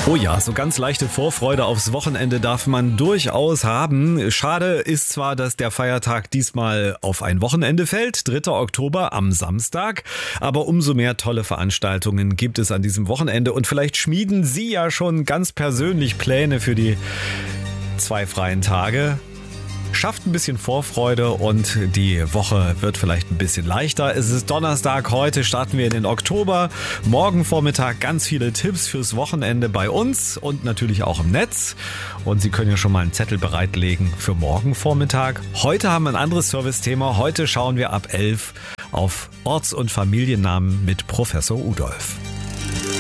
Oh ja, so ganz leichte Vorfreude aufs Wochenende darf man durchaus haben. Schade ist zwar, dass der Feiertag diesmal auf ein Wochenende fällt, 3. Oktober am Samstag, aber umso mehr tolle Veranstaltungen gibt es an diesem Wochenende und vielleicht schmieden Sie ja schon ganz persönlich Pläne für die 2 freien Tage. Schafft ein bisschen Vorfreude und die Woche wird vielleicht ein bisschen leichter. Es ist Donnerstag, heute starten wir in den Oktober. Morgen Vormittag ganz viele Tipps fürs Wochenende bei uns und natürlich auch im Netz. Und Sie können ja schon mal einen Zettel bereitlegen für morgen Vormittag. Heute haben wir ein anderes Servicethema. Heute schauen wir ab 11 auf Orts- und Familiennamen mit Professor Udolf.